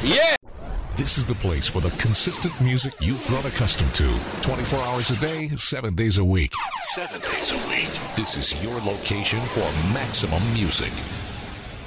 Yeah! This is the place for the consistent music you've grown accustomed to. 24 hours a day, 7 days a week. 7 days a week. This is your location for maximum music.